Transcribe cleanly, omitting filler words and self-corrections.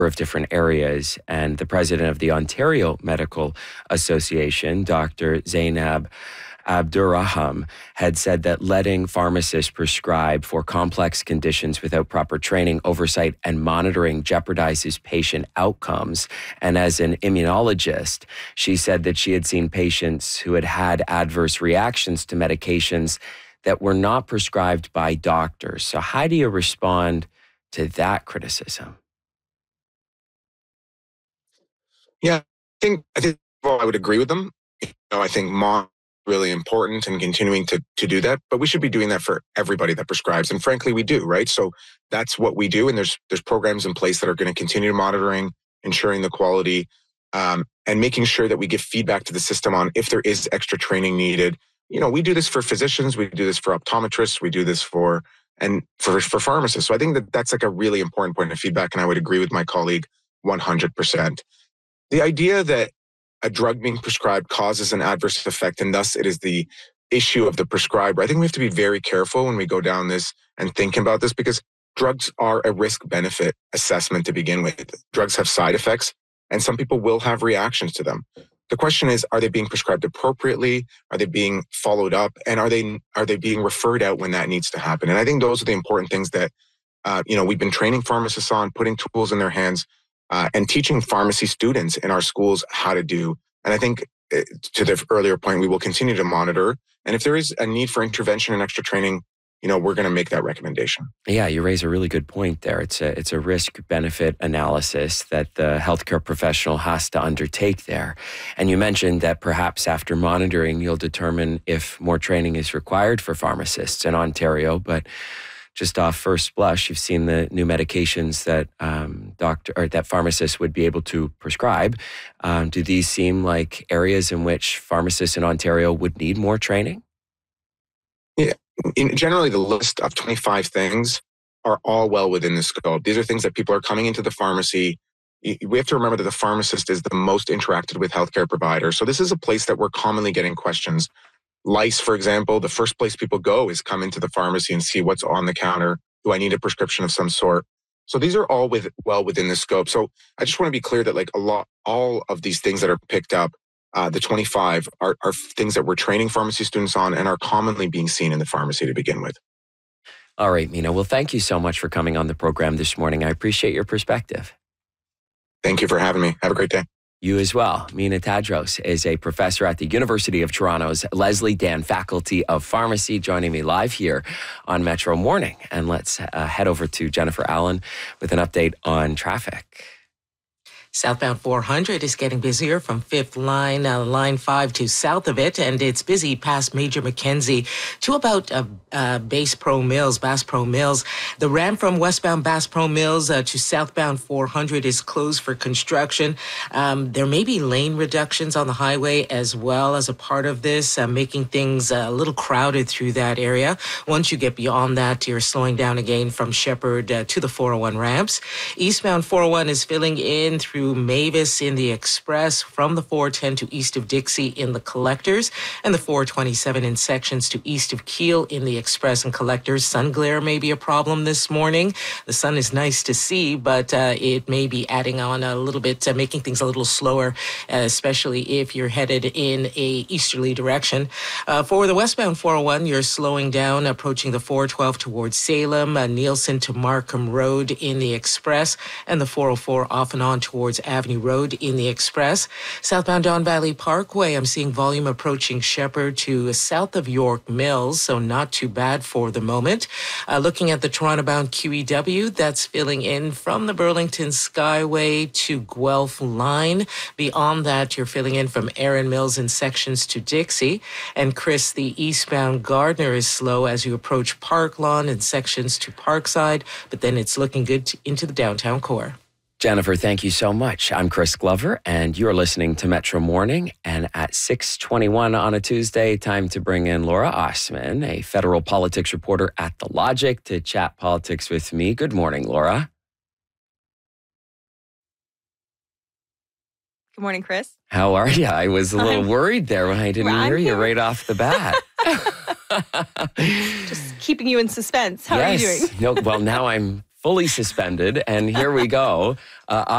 of different areas. And the president of the Ontario Medical Association, Dr. Zainab Abdurrahman, had said that letting pharmacists prescribe for complex conditions without proper training, oversight, and monitoring jeopardizes patient outcomes. And as an immunologist, she said that she had seen patients who had had adverse reactions to medications that were not prescribed by doctors. So how do you respond to that criticism? Yeah, I think well, I would agree with them. I think really important and continuing to do that, but we should be doing that for everybody that prescribes. And frankly, we do, right? So that's what we do. And there's programs in place that are going to continue monitoring, ensuring the quality, and making sure that we give feedback to the system on if there is extra training needed. We do this for physicians, we do this for optometrists, we do this for pharmacists. So I think that's like a really important point of feedback. And I would agree with my colleague 100%. The idea that a drug being prescribed causes an adverse effect, and thus it is the issue of the prescriber. I think we have to be very careful when we go down this and think about this, because drugs are a risk-benefit assessment to begin with. Drugs have side effects, and some people will have reactions to them. The question is, are they being prescribed appropriately? Are they being followed up? And are they being referred out when that needs to happen? And I think those are the important things that we've been training pharmacists on, putting tools in their hands, and teaching pharmacy students in our schools how to do. And I think to the earlier point, we will continue to monitor. And if there is a need for intervention and extra training, we're going to make that recommendation. Yeah, you raise a really good point there. It's a risk-benefit analysis that the healthcare professional has to undertake there. And you mentioned that perhaps after monitoring, you'll determine if more training is required for pharmacists in Ontario. But just off first blush, you've seen the new medications that that pharmacists would be able to prescribe. Do these seem like areas in which pharmacists in Ontario would need more training? Yeah, generally the list of 25 things are all well within the scope. These are things that people are coming into the pharmacy. We have to remember that the pharmacist is the most interacted with healthcare providers. So this is a place that we're commonly getting questions. Lice, for example, the first place people go is come into the pharmacy and see what's on the counter. Do I need a prescription of some sort? So these are all well within the scope. So I just want to be clear that all of these things that are picked up, the 25 are things that we're training pharmacy students on and are commonly being seen in the pharmacy to begin with. All right, Mina. Well, thank you so much for coming on the program this morning. I appreciate your perspective. Thank you for having me. Have a great day. You as well. Mina Tadros is a professor at the University of Toronto's Leslie Dan Faculty of Pharmacy, joining me live here on Metro Morning. And let's head over to Jennifer Allen with an update on traffic. Southbound 400 is getting busier from 5th Line, Line 5 to south of it, and it's busy past Major Mackenzie to about Bass Pro Mills. The ramp from westbound Bass Pro Mills to southbound 400 is closed for construction. There may be lane reductions on the highway as well as a part of this, making things a little crowded through that area. Once you get beyond that, you're slowing down again from Shepherd to the 401 ramps. Eastbound 401 is filling in through Mavis in the Express, from the 410 to east of Dixie in the Collectors, and the 427 in sections to east of Keele in the Express and Collectors. Sun glare may be a problem this morning. The sun is nice to see, but it may be adding on a little bit, making things a little slower, especially if you're headed in a easterly direction. For the westbound 401, you're slowing down, approaching the 412 towards Salem, Nielsen to Markham Road in the Express, and the 404 off and on towards Avenue Road in the Express. Southbound Don Valley Parkway, I'm seeing volume approaching Shepherd to south of York Mills, so not too bad for the moment. Looking at the Toronto-bound QEW, that's filling in from the Burlington Skyway to Guelph Line. Beyond that, you're filling in from Erin Mills in sections to Dixie. And Chris, the eastbound Gardner is slow as you approach Park Lawn in sections to Parkside, but then it's looking good into the downtown core. Jennifer, thank you so much. I'm Chris Glover, and you're listening to Metro Morning. And at 6:21 on a Tuesday, time to bring in Laura Osman, a federal politics reporter at The Logic, to chat politics with me. Good morning, Laura. Good morning, Chris. How are you? I was a little worried there when I didn't hear you right off the bat. Just keeping you in suspense. How are you doing? No, well, now I'm fully suspended, and here we go.